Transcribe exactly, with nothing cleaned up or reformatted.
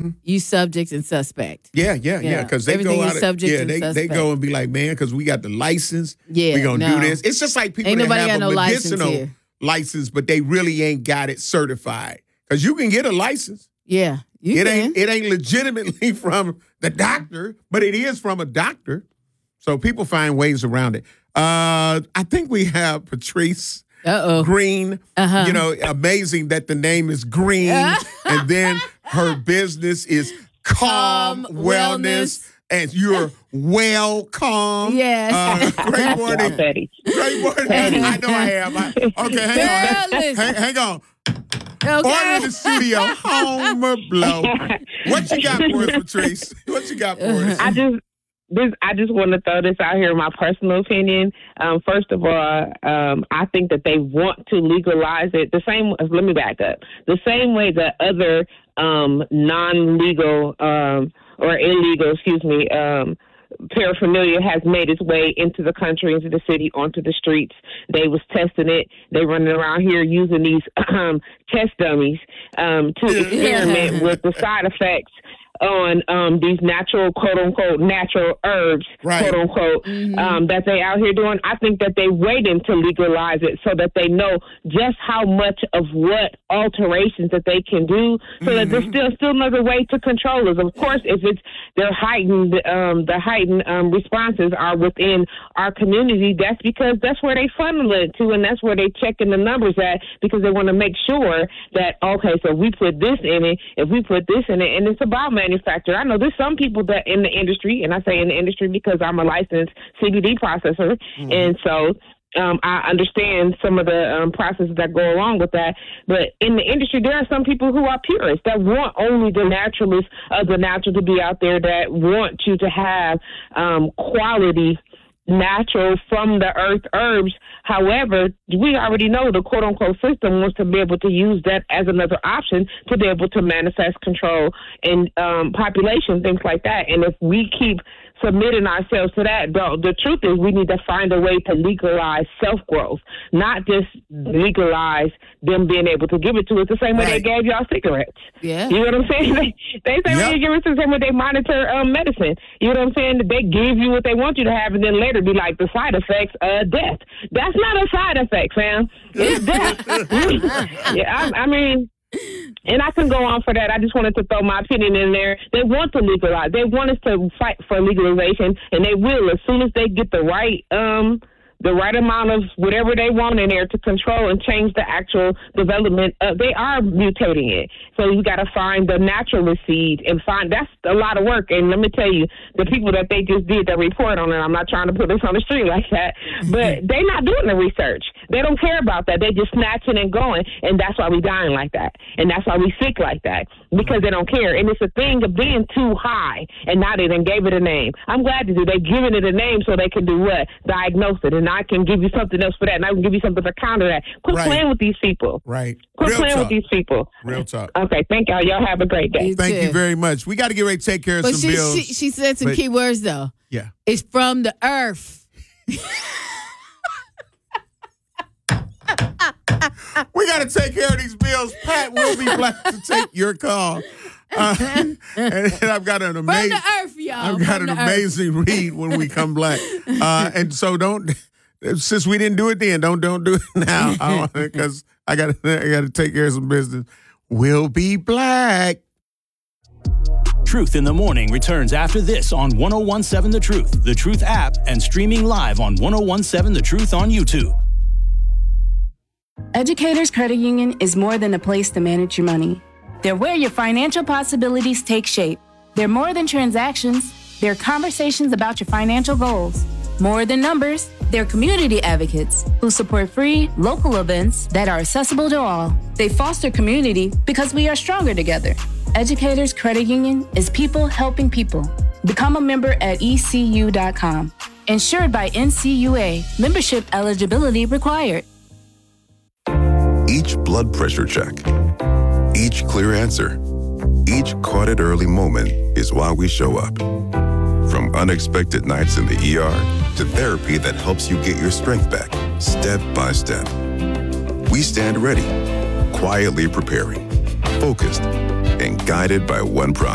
mm-hmm. you subject and suspect. Yeah, yeah, yeah. Because they Everything go is out. Of, subject yeah, and they, suspect. they go and be like, man, because we got the license. Yeah, we gonna no. do this. It's just like people ain't that nobody have got a no license medicinal here. license, but they really ain't got it certified. Because you can get a license. Yeah, you it can. ain't it ain't legitimately from the doctor, but it is from a doctor. So people find ways around it. Uh, I think we have Patrice Uh-oh. Green. Uh-huh. You know, amazing that the name is Green, and then her business is Calm Calm Wellness. Wellness. And you're welcome. Yes. Uh, great morning. Petty. Great morning. Petty. I know I am. I, okay, hang on. Girl, Hang, hang on. Okay. Order in the studio. Homer Blow. What you got for us, Patrice? What you got for us? I just this I just want to throw this out here, my personal opinion. Um, first of all, um, I think that they want to legalize it the same. Let me back up. The same way that other um, non-legal um, or illegal, excuse me, um, paraphernalia has made its way into the country, into the city, onto the streets. They was testing it. They running around here using these um, test dummies um, to experiment with the side effects on um, these natural, quote unquote, natural herbs, right. quote unquote, mm-hmm. um, that they out here doing. I think that they waiting to legalize it so that they know just how much of what alterations that they can do, so mm-hmm. that there's still still another way to control us. Of course, if it's their heightened, um, the heightened um, responses are within our community, that's because that's where they funnel it to, and that's where they checking the numbers at, because they want to make sure that, okay, so we put this in it, if we put this in it, and it's about manufacturer. I know there's some people that in the industry, and I say in the industry because I'm a licensed C B D processor, mm-hmm. and so um, I understand some of the um, processes that go along with that. But in the industry, there are some people who are purists that want only the naturalists of the natural to be out there, that want you to have um, quality natural from the earth herbs. However, we already know the quote unquote system wants to be able to use that as another option to be able to manifest control in um, population, things like that. And if we keep submitting ourselves to that, the, the truth is we need to find a way to legalize self-growth, not just legalize them being able to give it to us the same way right. they gave y'all cigarettes. Yeah. You know what I'm saying? They, they say yep. when you give it to the same way they monitor um, medicine. You know what I'm saying? They give you what they want you to have, and then later be like, the side effects, uh, death. That's not a side effect, fam. It's death. yeah, I, I mean... And I can go on for that. I just wanted to throw my opinion in there. They want to legalize. They want us to fight for legalization, and they will as soon as they get the right um, the right amount of whatever they want in there to control and change the actual development. Uh, they are mutating it. So you got to find the naturalist seed and find, that's a lot of work. And let me tell you, the people that they just did the report on it, I'm not trying to put this on the street like that, but they're not doing the research. They don't care about that. They just snatching and going. And that's why we dying like that. And that's why we sick like that, because they don't care. And it's a thing of being too high. And now they done gave it a name. I'm glad to do. They giving it a name so they can do what? Diagnose it. And I can give you something else for that, and I can give you something to counter that. Quit right. playing with these people. Right. Quit Real playing talk. with these people. Real talk. Okay, thank y'all. Y'all have a great day. You Thank too. you very much. We got to get ready to take care of But some she, bills. she she said some but, key words though. Yeah. It's from the earth. We got to take care of these bills. Pat will be glad to take your call. Uh, and, and I've got an amazing, from the earth, y'all. I've got from an the amazing earth. read when we come back. Uh, and so don't, since we didn't do it then, don't don't do it now, because I got I got to take care of some business. We'll be black. Truth in the Morning returns after this on one oh one seven The Truth, The Truth app, and streaming live on one oh one seven The Truth on YouTube. Educators Credit Union is more than a place to manage your money. They're where your financial possibilities take shape. They're more than transactions. They're conversations about your financial goals. More than numbers, they're community advocates who support free, local events that are accessible to all. They foster community because we are stronger together. Educators Credit Union is people helping people. Become a member at E C U dot com. Insured by N C U A. Membership eligibility required. Each blood pressure check, each clear answer, each caught it early moment is why we show up. From unexpected nights in the E R to therapy that helps you get your strength back, step by step. We stand ready, quietly preparing, focused, and guided by one promise.